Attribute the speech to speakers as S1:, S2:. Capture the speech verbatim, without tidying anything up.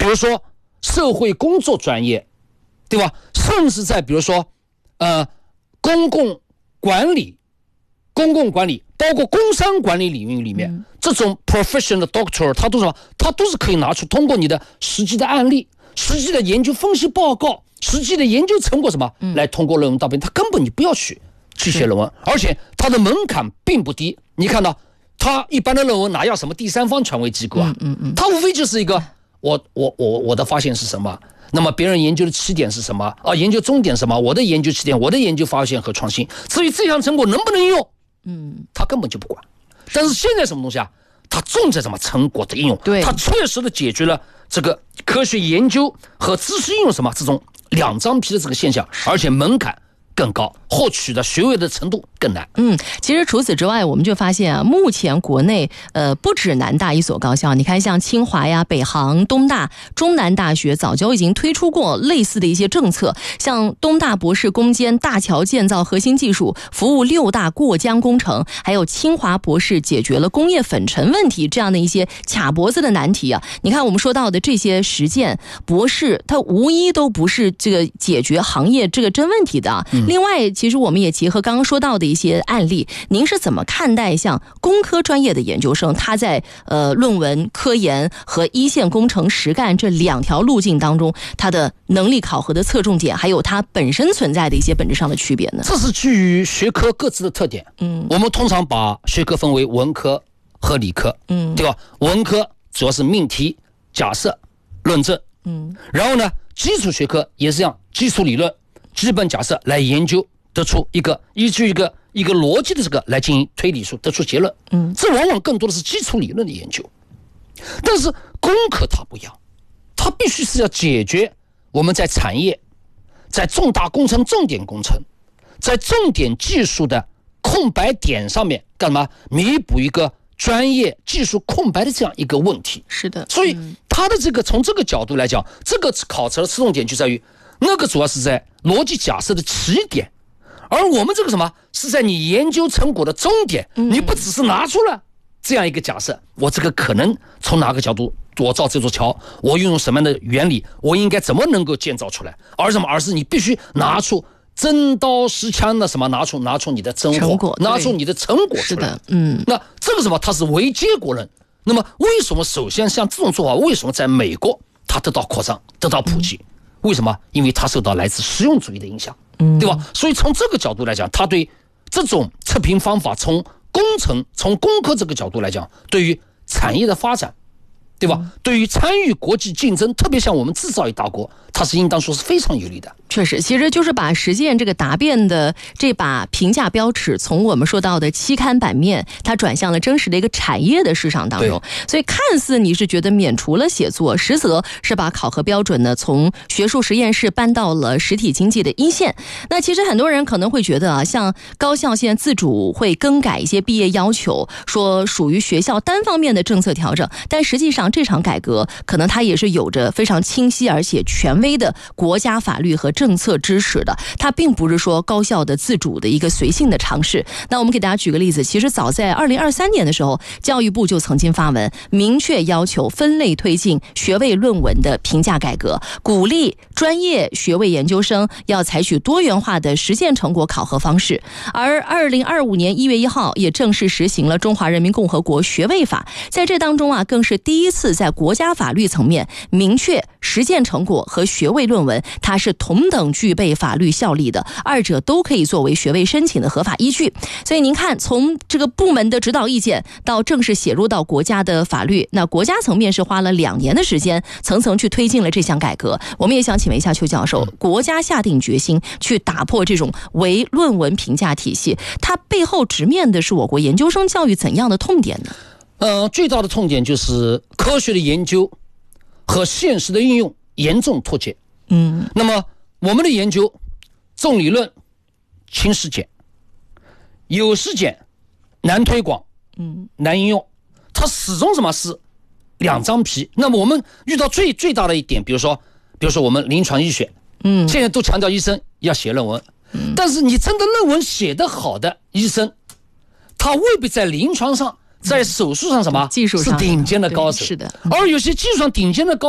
S1: 如说社会工作专业，对吧？甚至在比如说呃公共管理、公共管理，包括工商管理领域里面，嗯、这种 professional doctor， 它都是什么？它都是可以拿出通过你的实际的案例、实际的研究分析报告、实际的研究成果什么，嗯、来通过论文答辩。它根本你不要去去写论文，而且它的门槛并不低。你看到，它一般的论文哪要什么第三方权威机构啊？嗯嗯嗯，它无非就是一个我我我我的发现是什么？那么别人研究的起点是什么啊？研究终点是什么？我的研究起点，我的研究发现和创新。至于这项成果能不能用，嗯，他根本就不管。但是现在什么东西啊？它重在什么成果的应用？对，它确实的解决了这个科学研究和知识应用什么这种两张皮的这个现象，而且门槛更高，获取的学位的程度更难。
S2: 嗯，其实除此之外，我们就发现啊，目前国内呃不止南大一所高校，你看像清华呀、北航、东大、中南大学早就已经推出过类似的一些政策，像东大博士攻坚大桥建造核心技术，服务六大过江工程，还有清华博士解决了工业粉尘问题这样的一些卡脖子的难题啊。你看我们说到的这些实践博士，它无一都不是这个解决行业这个真问题的啊。嗯另外，其实我们也结合刚刚说到的一些案例，您是怎么看待像工科专业的研究生，他在呃论文、科研和一线工程实干这两条路径当中，他的能力考核的侧重点，还有它本身存在的一些本质上的区别呢？
S1: 这是基于学科各自的特点。嗯，我们通常把学科分为文科和理科，嗯，对吧？文科主要是命题、假设、论证，嗯，然后呢，基础学科也是这样，基础理论。基本假设来研究，得出一个依据一个一个逻辑的这个来进行推理出得出结论。嗯，这往往更多的是基础理论的研究。但是工科它不一样，它必须是要解决我们在产业、在重大工程、重点工程、在重点技术的空白点上面干嘛？弥补一个专业技术空白的这样一个问题。
S2: 是的，
S1: 所以它的这个从这个角度来讲，这个考察的侧重点就在于。那个主要是在逻辑假设的起点，而我们这个什么是在你研究成果的终点。你不只是拿出了这样一个假设，我这个可能从哪个角度我造这座桥，我运用什么样的原理，我应该怎么能够建造出来，而什么而是你必须拿出真刀实枪的什么，拿出拿出你的真货，拿出你的成果出来。是的，嗯，那这个什么它是唯结果论。那么为什么首先像这种做法，为什么在美国它得到扩张，得到普及？嗯为什么？因为它受到来自实用主义的影响，对吧？所以从这个角度来讲，它对这种测评方法，从工程、从工科这个角度来讲，对于产业的发展，对吧？嗯、对于参与国际竞争，特别像我们制造业大国，它是应当说是非常有利的。
S2: 确实，其实就是把实践这个答辩的这把评价标尺，从我们说到的期刊版面，它转向了真实的一个产业的市场当中。所以看似你是觉得免除了写作，实则是把考核标准呢从学术实验室搬到了实体经济的一线。那其实很多人可能会觉得啊，像高校现在自主会更改一些毕业要求，说属于学校单方面的政策调整，但实际上这场改革可能它也是有着非常清晰而且权威的国家法律和政策支持的，它并不是说高校的自主的一个随性的尝试。那我们给大家举个例子，其实早在二零二三年的时候，教育部就曾经发文明确要求分类推进学位论文的评价改革，鼓励专业学位研究生要采取多元化的实践成果考核方式。而二零二五年一月一号也正式实行了中华人民共和国学位法，在这当中啊，更是第一次在国家法律层面明确实践成果和学位论文它是同等具备法律效力的，二者都可以作为学位申请的合法依据。所以您看，从这个部门的指导意见到正式写入到国家的法律，那国家层面是花了两年的时间，层层去推进了这项改革。我们也想请问一下邱教授，国家下定决心去打破这种唯论文评价体系，它背后直面的是我国研究生教育怎样的痛点呢？
S1: 呃，最大的痛点就是科学的研究和现实的应用严重脱节。嗯，那么我们的研究重理论轻实践，有实践难推广，嗯，难应用，它始终什么是两张皮。那么我们遇到最最大的一点，比如说比如说我们临床医学，嗯，现在都强调医生要写论文，嗯，但是你真的论文写得好的医生，他未必在临床上在手术上什么技术上是顶尖的高手，
S2: 是的，
S1: 而有些技术上顶尖的高